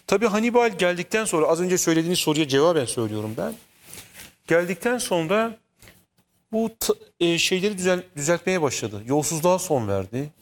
Tabii Hannibal geldikten sonra, az önce söylediğiniz soruya cevaben söylüyorum ben. Geldikten sonra bu şeyleri düzeltmeye başladı. Yolsuzluğa son verdi.